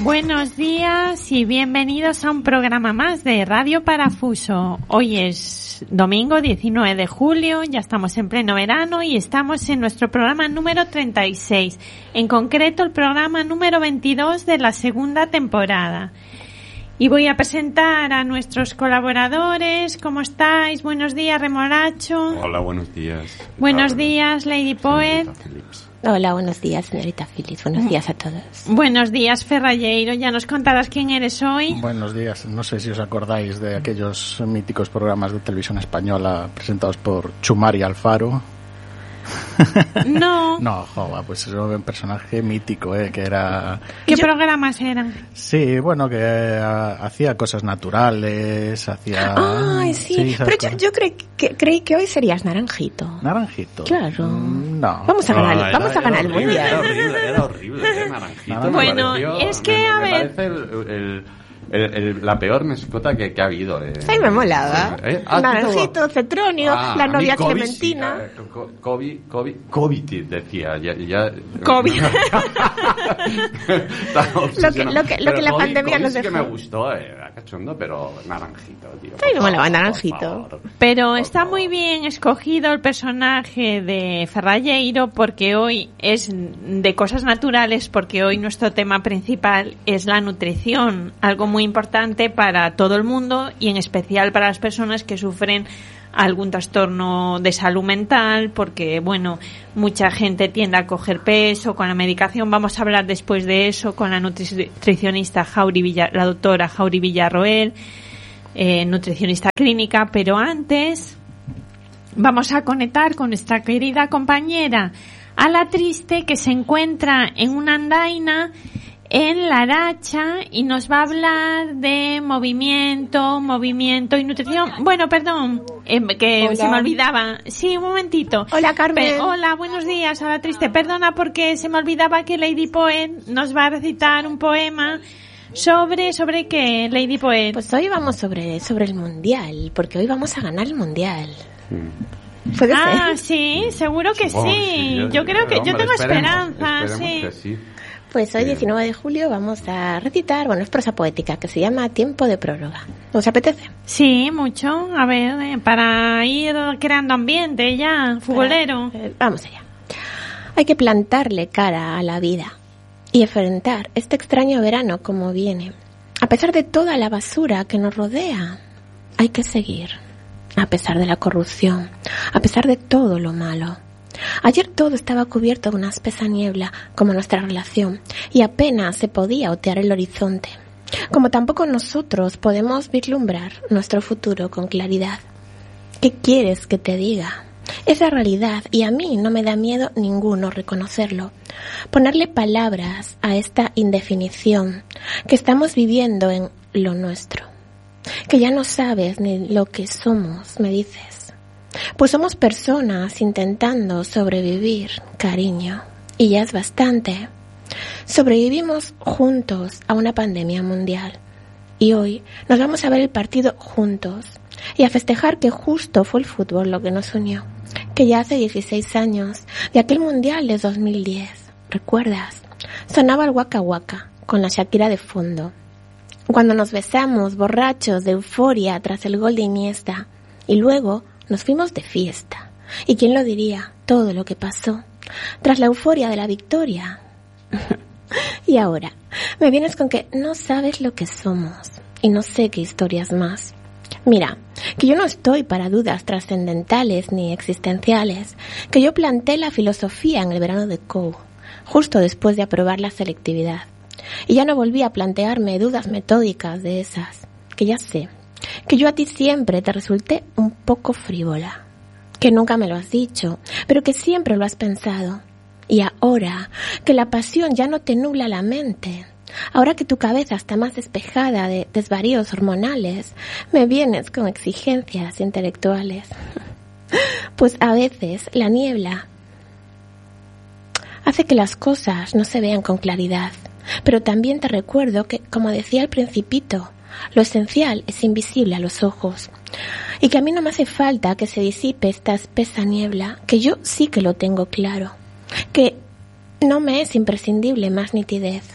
Buenos días y bienvenidos a un programa más de Radio Parafuso. Hoy es domingo 19 de julio, ya estamos en pleno verano y estamos en nuestro programa número 36, en concreto el programa número 22 de la segunda temporada. Y voy a presentar a nuestros colaboradores. ¿Cómo estáis? Buenos días, Remolacho. Hola, buenos días. Buenos días, Lady Poet. Hola, buenos días, señorita Phillips. Buenos días a todos. Buenos días, Ferralleiro. Ya nos contarás quién eres hoy. Buenos días. No sé si os acordáis de aquellos míticos programas de televisión española presentados por Chumar y Alfaro. No. No, joder, pues era un personaje mítico, que era... ¿Qué programas eran? Sí, bueno, que hacía cosas naturales, hacía... Ay, sí, pero yo creí que hoy serías Naranjito. ¿Naranjito? Claro. No. Vamos a ganar el mundial. Era horrible, Naranjito. Bueno, es que, a ver... parece la peor mascota que ha habido. A mí me molaba. Naranjito, Cetronio, la novia Clementina. Kobe decía. Kobe. lo que la pandemia nos dejó. Sí que me gustó, era cachondo, pero Naranjito, tío. A mí me molaba Naranjito. Pero está muy bien escogido el personaje de Ferralleiro porque hoy es de cosas naturales, porque hoy nuestro tema principal es la nutrición, algo muy importante para todo el mundo y en especial para las personas que sufren algún trastorno de salud mental, porque bueno, mucha gente tiende a coger peso con la medicación. Vamos a hablar después de eso con la nutricionista la doctora Jauri Villarroel, nutricionista clínica, pero antes vamos a conectar con nuestra querida compañera Ala Triste, que se encuentra en una andaina en La Aracha y nos va a hablar de movimiento y nutrición. Bueno, perdón, que hola. Se me olvidaba. Sí, un momentito. Hola, Carmen. Hola, buenos días, Ala Triste. Perdona porque se me olvidaba que Lady Poet nos va a recitar un poema sobre qué, Lady Poet. Pues hoy vamos sobre el mundial, porque hoy vamos a ganar el mundial. ¿Puede ser? Sí, seguro que sí. Yo creo que yo tengo esperanza, sí. Que sí. Pues hoy, 19 de julio, vamos a recitar, es prosa poética, que se llama Tiempo de prórroga. ¿Os apetece? Sí, mucho. A ver, para ir creando ambiente ya, futbolero. Vamos allá. Hay que plantarle cara a la vida y enfrentar este extraño verano como viene. A pesar de toda la basura que nos rodea, hay que seguir. A pesar de la corrupción, a pesar de todo lo malo. Ayer todo estaba cubierto de una espesa niebla, como nuestra relación, y apenas se podía otear el horizonte. Como tampoco nosotros podemos vislumbrar nuestro futuro con claridad. ¿Qué quieres que te diga? Es la realidad y a mí no me da miedo ninguno reconocerlo. Ponerle palabras a esta indefinición que estamos viviendo en lo nuestro. Que ya no sabes ni lo que somos, me dices. Pues somos personas intentando sobrevivir, cariño, y ya es bastante. Sobrevivimos juntos a una pandemia mundial y hoy nos vamos a ver el partido juntos y a festejar que justo fue el fútbol lo que nos unió, que ya hace 16 años de aquel mundial de 2010, ¿recuerdas? Sonaba el Waka Waka con la Shakira de fondo, cuando nos besamos borrachos de euforia tras el gol de Iniesta y luego nos fuimos de fiesta. ¿Y quién lo diría? Todo lo que pasó tras la euforia de la victoria. Y ahora me vienes con que no sabes lo que somos y no sé qué historias más. Mira, que yo no estoy para dudas trascendentales ni existenciales, que yo planté la filosofía en el verano de Coe, justo después de aprobar la selectividad. Y ya no volví a plantearme dudas metódicas de esas, que ya sé. Que yo a ti siempre te resulté un poco frívola, que nunca me lo has dicho, pero que siempre lo has pensado. Y ahora que la pasión ya no te nubla la mente, ahora que tu cabeza está más despejada de desvaríos hormonales, me vienes con exigencias intelectuales. Pues a veces la niebla hace que las cosas no se vean con claridad, pero también te recuerdo que, como decía el Principito, lo esencial es invisible a los ojos y que a mí no me hace falta que se disipe esta espesa niebla, que yo sí que lo tengo claro, que no me es imprescindible más nitidez,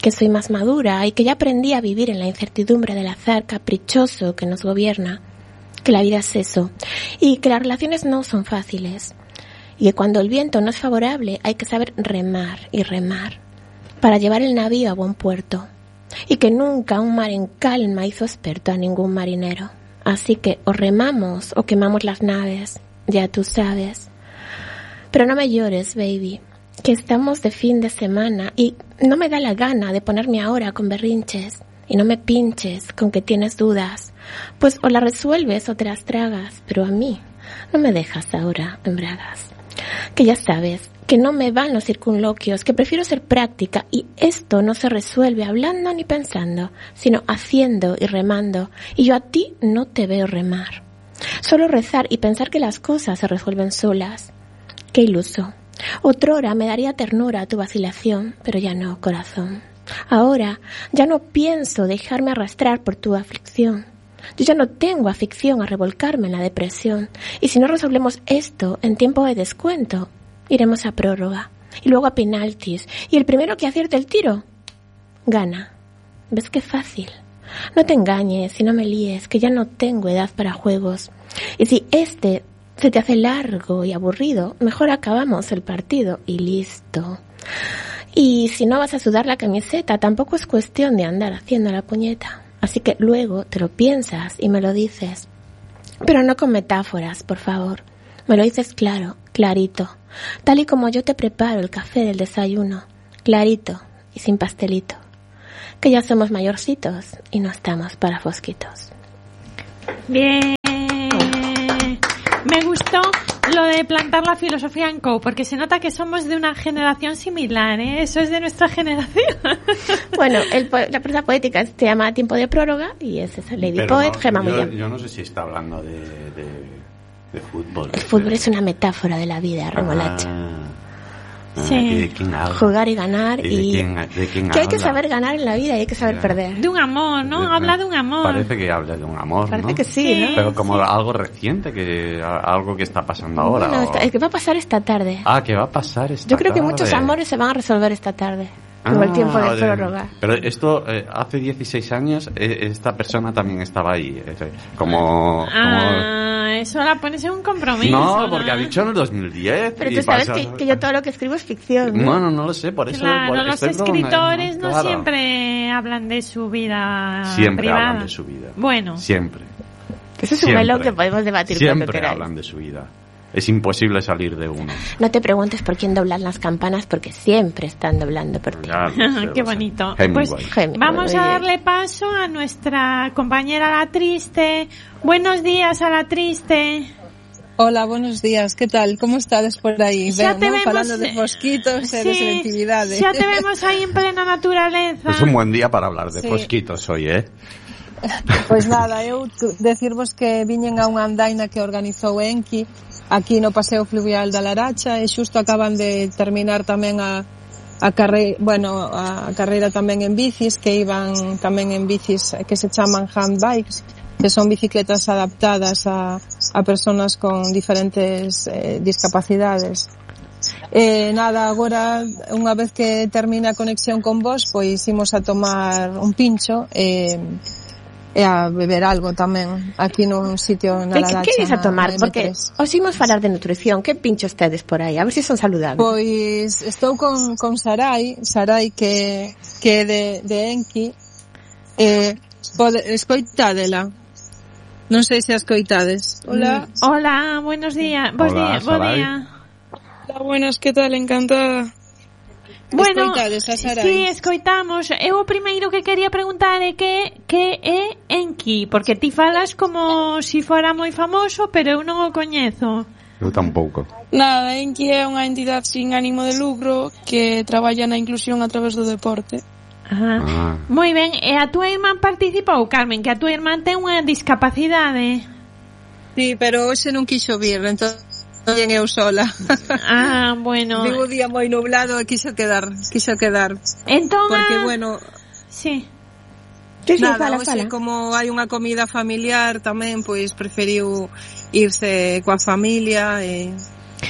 que soy más madura y que ya aprendí a vivir en la incertidumbre del azar caprichoso que nos gobierna, que la vida es eso, y que las relaciones no son fáciles, y que cuando el viento no es favorable hay que saber remar y remar para llevar el navío a buen puerto, y que nunca un mar en calma hizo experto a ningún marinero. Así que o remamos o quemamos las naves, ya tú sabes. Pero no me llores, baby, que estamos de fin de semana y no me da la gana de ponerme ahora con berrinches. Y no me pinches con que tienes dudas, pues o las resuelves o te las tragas, pero a mí no me dejas ahora en bragas. Que ya sabes que no me van los circunloquios, que prefiero ser práctica y esto no se resuelve hablando ni pensando, sino haciendo y remando, y yo a ti no te veo remar. Solo rezar y pensar que las cosas se resuelven solas. Qué iluso. Otrora me daría ternura a tu vacilación, pero ya no, corazón. Ahora ya no pienso dejarme arrastrar por tu aflicción. Yo ya no tengo afición a revolcarme en la depresión. Y si no resolvemos esto en tiempo de descuento, iremos a prórroga y luego a penaltis. Y el primero que acierte el tiro, gana. ¿Ves qué fácil? No te engañes y no me líes, que ya no tengo edad para juegos. Y si este se te hace largo y aburrido, mejor acabamos el partido y listo. Y si no vas a sudar la camiseta, tampoco es cuestión de andar haciendo la puñeta. Así que luego te lo piensas y me lo dices. Pero no con metáforas, por favor. Me lo dices claro, clarito. Tal y como yo te preparo el café del desayuno. Clarito y sin pastelito. Que ya somos mayorcitos y no estamos para fosquitos. Bien. Me gustó lo de plantar la filosofía en Co, porque se nota que somos de una generación similar, ¿eh? Eso es de nuestra generación. Bueno, la prosa poética se llama Tiempo de prórroga y es esa Lady Pero Poet, no, Gemma Mollán. yo no sé si está hablando de fútbol. El fútbol es una metáfora de la vida, remolacha. Sí. ¿De quién habla? Jugar y ganar ¿Y y de quién que hay que habla? saber ganar en la vida y hay que saber perder. De un amor, ¿no? Habla de un amor. Parece que habla de un amor, Parece ¿no? que sí, ¿no? Pero como algo reciente, algo que está pasando ahora. Bueno, es que va a pasar esta tarde. ¿Qué va a pasar esta Yo creo que tarde? muchos amores se van a resolver esta tarde. Como el tiempo de vale. prórroga. Pero esto, hace 16 años, esta persona también estaba ahí. Eso la pones en un compromiso. No, porque ha dicho en el 2010. Pero y tú sabes pasa- que yo todo lo que escribo es ficción, ¿no? Bueno, no lo sé, por eso... Claro, por- los estoy escritores no claro. siempre hablan de su vida Siempre privada. hablan de su vida. Bueno. Siempre. Eso es un Siempre. melón que podemos debatir cuando Siempre queráis. hablan de su vida. Es imposible salir de uno. No te preguntes por quién doblan las campanas porque siempre están doblando por ti. Ya lo sé, Qué lo sé. bonito. Hemingway. Pues Hemingway, vamos muy a bien. darle paso a nuestra compañera La Triste. Buenos días a La Triste. Hola, buenos días. ¿Qué tal? ¿Cómo estades por aí? Xa te vemos, Falando de mosquitos e de selectividade. Ya te vemos ahí en plena naturaleza. Es un buen día para hablar de Sí. fosquitos hoy, ¿eh? Pois nada, eu decirvos que viñen a unha andaina que organizou Enki aquí no Paseo Fluvial da Laracha e xusto acaban de terminar tamén a carreira tamén en bicis, que iban tamén en bicis que se chaman handbikes, que son bicicletas adaptadas a personas con diferentes discapacidades. Nada, agora unha vez que termina a conexión con vos, pois imos a tomar un pincho e a beber algo tamén aquí nun sitio na Laracha. ¿Qué vais a tomar? na Porque M3. os imos falar de nutrición. Que pinchos tedes por aí? A ver se son saludables. Pois estou con Sarai que é de Enki. Escoitádela. Non sei se a escoitades. Hola. Hola, buenos días. Bos Hola, días, bo Sarai. día. Hola, buenas, que tal? Encantada. Bueno, Escoitades a Sarai? sí, escoitamos. Eu o primeiro que quería preguntar é que é Enki, porque ti falas como si fora moi famoso, pero eu non o coñezo. Eu tampouco. Nada, Enki é unha entidade sin ánimo de lucro que traballa na inclusión a través do deporte. Ajá. Moi ben, e a túa irmán participou, Carmen, que a túa irmán ten unha discapacidade. Sí, pero hoxe non quixo vir, entón eu sola. Bueno. Vivo día moi nublado e quixo quedar. Entón, Porque, bueno, sí. nada, fala, hoxe fala. como hai unha comida familiar tamén, pois preferiu irse coa familia e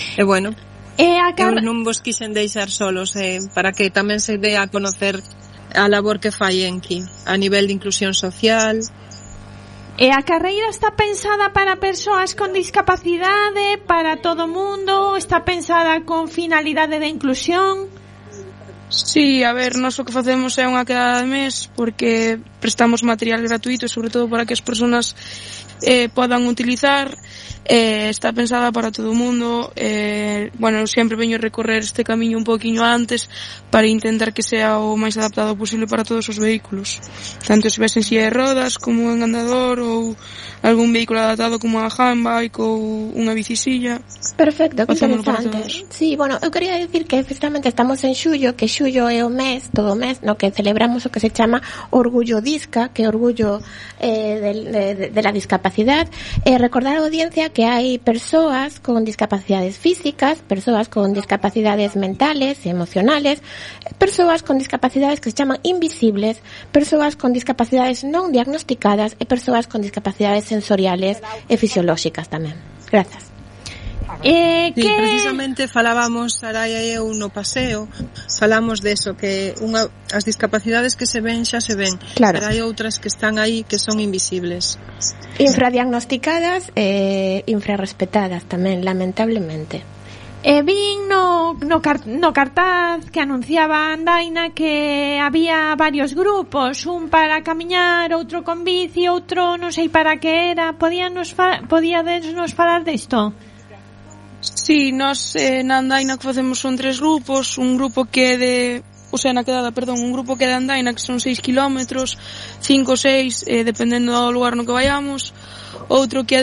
bueno, E a eu non vos quixen deixar solos para que tamén se dé a conocer a labor que fai Enki a nivel de inclusión social. E a carreira está pensada para persoas con discapacidade, para todo o mundo, está pensada con finalidade de inclusión? Sí, a ver, nós o que facemos é unha quedada de mes porque prestamos material gratuito, sobre todo para que as persoas podan utilizar. Está pensada para todo o mundo. Bueno, eu sempre veño a recorrer este camiño un poquinho antes para intentar que sea o máis adaptado posible para todos os vehículos, tanto se ves en silla de rodas como en andador ou algún vehículo adaptado como a handbike ou unha bicisilla. Perfecto, que interesante. Sí, bueno, eu quería decir que precisamente estamos en xullo, que xullo é o mes, todo o mes, no que celebramos o que se chama Orgullo Disca, que é orgullo de la discapacidad. Recordar a audiencia que hai persoas con discapacidades físicas, persoas con discapacidades mentales e emocionales, persoas con discapacidades que se chaman invisibles, persoas con discapacidades non diagnosticadas e persoas con discapacidades sensoriales e fisiolóxicas tamén. Grazas. Sí, precisamente falábamos Saraya e eu no paseo, falamos deso, que as discapacidades que se ven xa se ven, claro. Pero hai outras que están aí que son invisibles, infradiagnosticadas e infrarrespetadas tamén, lamentablemente. Vin no cartaz que anunciaba Andaina que había varios grupos, un para camiñar, outro con bici, outro non sei para que era. Podíades nos falar disto? Sí, nós na Andaina que facemos son 3 grupos, un grupo que é de, o sea, na quedada, perdón, un grupo que é de Andaina que son 6 kilómetros, 5 ou 6, dependendo do lugar no que vayamos, outro que é